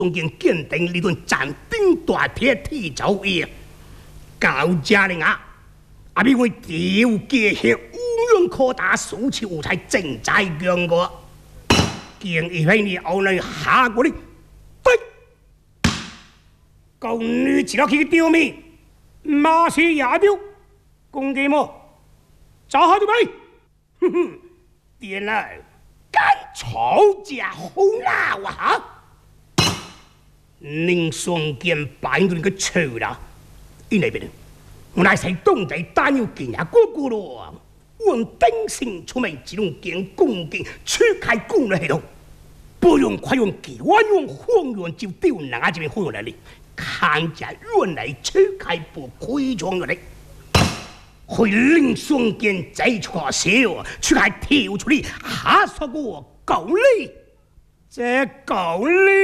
中间建定一顿斩钉大铁铁走位，高家人啊，阿咪为调家乡乌用扩大苏州有才正在强我，建议ให้你后来下过嚟，对，宫女一落去丢面，马是也丢，公鸡么？找好准备，哼哼，点了，干吵架好闹啊哈！宁双剑摆到你个臭啦！因那边，我乃是东地单要见呀哥哥咯。我登城出门，只用见弓箭，出开弓的系统，不用快用技，我用方圆就丢哪这边方圆来哩。看见原来出开不亏装的嘞，会宁双剑再出小，出开跳出嚟，吓死我狗哩，这狗哩！